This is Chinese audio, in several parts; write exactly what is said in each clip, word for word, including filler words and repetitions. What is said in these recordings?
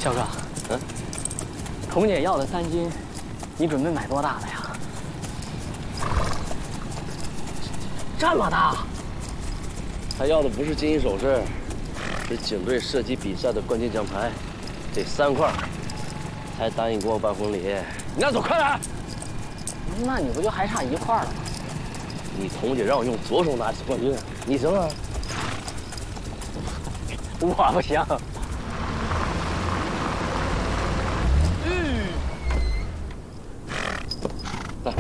小哥， 嗯， 童姐要的三金，你准备买多大的呀？这么大？ 他要的不是金银首饰，是警队射击比赛的冠军奖牌，这三块，才答应给我办婚礼。你拿走，快点！ 那你不就还差一块了吗？ 你童姐让我用左手拿一次冠军，你行啊？ 我不行。 嗯，来，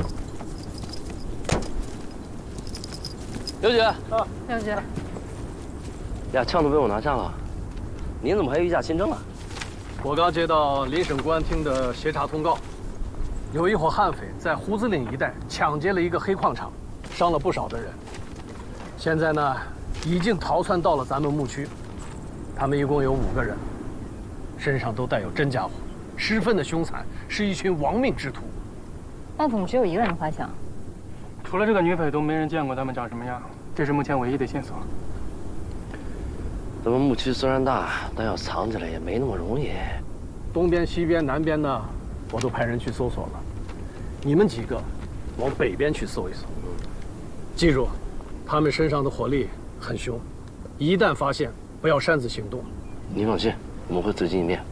刘姐。啊， 刘姐。 俩枪都被我拿下了，您怎么还御驾亲征啊？ 我刚接到邻省公安厅的协查通告，有一伙悍匪在胡子岭一带抢劫了一个黑矿场，伤了不少的人。现在呢，已经逃窜到了咱们牧区。他们一共有五个人，身上都带有真家伙，十分的凶残，是一群亡命之徒。 那怎么只有一个人发现？ 除了这个女匪，都没人见过他们长什么样，这是目前唯一的线索。 咱们牧区虽然大，但要藏起来也没那么容易。 东边、西边、南边呢，我都派人去搜索了。你们几个往北边去搜一搜。记住，他们身上的火力很凶，一旦发现，不要擅自行动。 您放心，我们会仔细应变。